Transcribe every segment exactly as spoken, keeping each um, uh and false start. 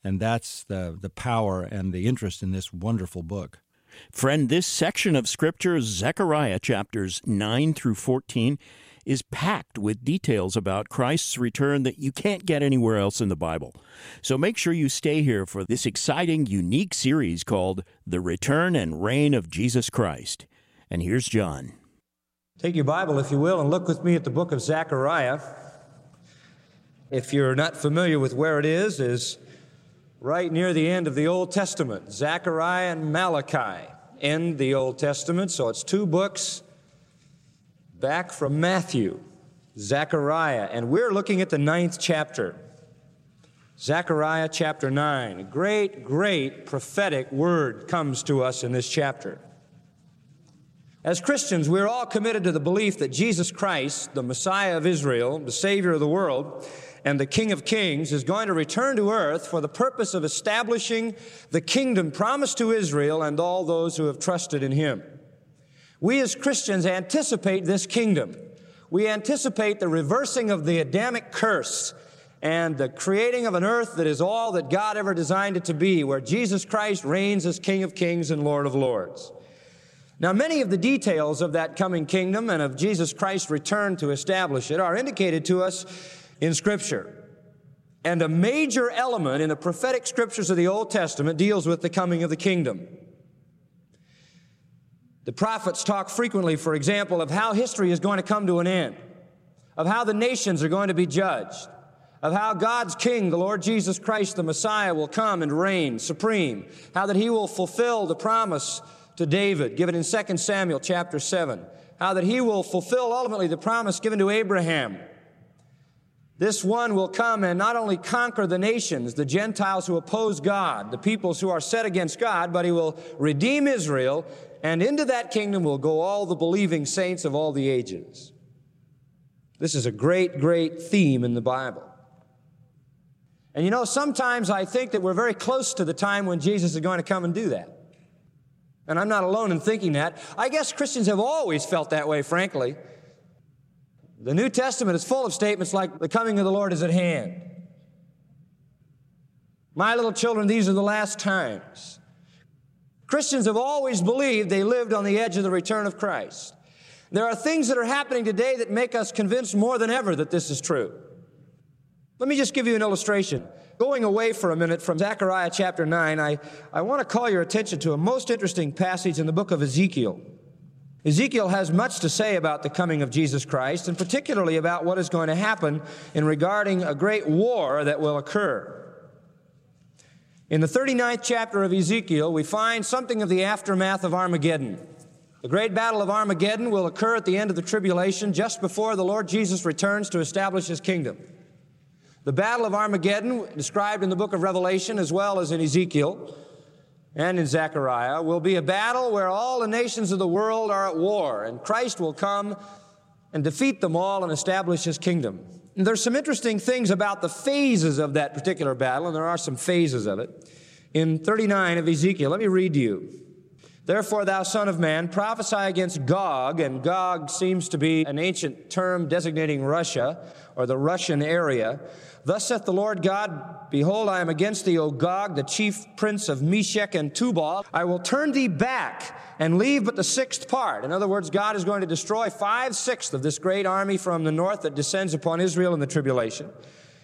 And that's the, the power and the interest in this wonderful book. Friend, this section of Scripture, Zechariah chapters nine through fourteen, is packed with details about Christ's return that you can't get anywhere else in the Bible. So make sure you stay here for this exciting, unique series called The Return and Reign of Jesus Christ. And here's John. Take your Bible, if you will, and look with me at the book of Zechariah. If you're not familiar with where it is, is right near the end of the Old Testament. Zechariah and Malachi end the Old Testament, so it's two books back from Matthew, Zechariah, and we're looking at the ninth chapter. Zechariah chapter nine. A great, great prophetic word comes to us in this chapter. As Christians, we're all committed to the belief that Jesus Christ, the Messiah of Israel, the Savior of the world, and the King of Kings, is going to return to earth for the purpose of establishing the kingdom promised to Israel and all those who have trusted in Him. We as Christians anticipate this kingdom. We anticipate the reversing of the Adamic curse and the creating of an earth that is all that God ever designed it to be, where Jesus Christ reigns as King of Kings and Lord of Lords. Now, many of the details of that coming kingdom and of Jesus Christ's return to establish it are indicated to us in Scripture. And a major element in the prophetic scriptures of the Old Testament deals with the coming of the kingdom. The prophets talk frequently, for example, of how history is going to come to an end, of how the nations are going to be judged, of how God's King, the Lord Jesus Christ, the Messiah, will come and reign supreme, how that He will fulfill the promise to David given in Second Samuel chapter seven, how that He will fulfill ultimately the promise given to Abraham. This one will come and not only conquer the nations, the Gentiles who oppose God, the peoples who are set against God, but He will redeem Israel, and into that kingdom will go all the believing saints of all the ages. This is a great, great theme in the Bible. And you know, sometimes I think that we're very close to the time when Jesus is going to come and do that. And I'm not alone in thinking that. I guess Christians have always felt that way, frankly. The New Testament is full of statements like, the coming of the Lord is at hand. My little children, these are the last times. Christians have always believed they lived on the edge of the return of Christ. There are things that are happening today that make us convinced more than ever that this is true. Let me just give you an illustration. Going away for a minute from Zechariah chapter nine, I, I want to call your attention to a most interesting passage in the book of Ezekiel. Ezekiel has much to say about the coming of Jesus Christ, and particularly about what is going to happen in regarding a great war that will occur. In the thirty-ninth chapter of Ezekiel, we find something of the aftermath of Armageddon. The great battle of Armageddon will occur at the end of the tribulation, just before the Lord Jesus returns to establish His kingdom. The battle of Armageddon, described in the book of Revelation as well as in Ezekiel and in Zechariah, will be a battle where all the nations of the world are at war, and Christ will come and defeat them all and establish His kingdom. And there's some interesting things about the phases of that particular battle, and there are some phases of it. In thirty-nine of Ezekiel, let me read to you. Therefore, thou son of man, prophesy against Gog, and Gog seems to be an ancient term designating Russia, or the Russian area. Thus saith the Lord God, behold, I am against thee, O Gog, the chief prince of Meshech and Tubal. I will turn thee back and leave but the sixth part. In other words, God is going to destroy five-sixths of this great army from the north that descends upon Israel in the tribulation.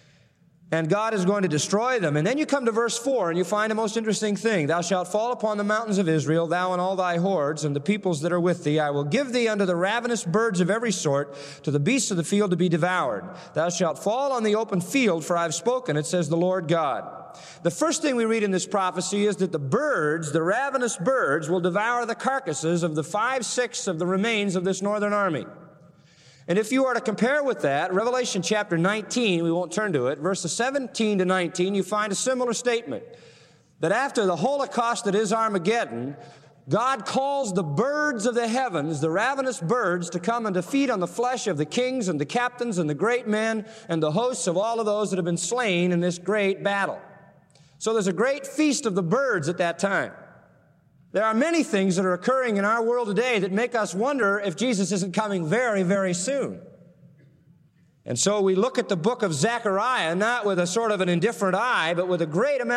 And God is going to destroy them. And then you come to verse four, and you find a most interesting thing. Thou shalt fall upon the mountains of Israel, thou and all thy hordes, and the peoples that are with thee. I will give thee unto the ravenous birds of every sort, to the beasts of the field to be devoured. Thou shalt fall on the open field, for I have spoken, it says the Lord God. The first thing we read in this prophecy is that the birds, the ravenous birds, will devour the carcasses of the five-sixths of the remains of this northern army. And if you are to compare with that, Revelation chapter nineteen, we won't turn to it, verses seventeen to nineteen, you find a similar statement. That after the Holocaust that is Armageddon, God calls the birds of the heavens, the ravenous birds, to come and to feed on the flesh of the kings and the captains and the great men and the hosts of all of those that have been slain in this great battle. So there's a great feast of the birds at that time. There are many things that are occurring in our world today that make us wonder if Jesus isn't coming very, very soon. And so we look at the book of Zechariah not with a sort of an indifferent eye, but with a great amount